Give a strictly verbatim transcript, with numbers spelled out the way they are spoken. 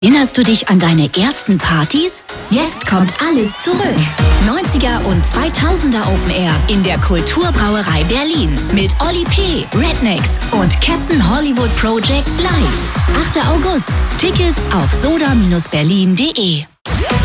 Erinnerst du dich an deine ersten Partys? Jetzt kommt alles zurück. neunziger und zweitausender Open Air in der Kulturbrauerei Berlin mit Oli P., Rednecks und Captain Hollywood Project live. achter August. Tickets auf soda Bindestrich berlin punkt de.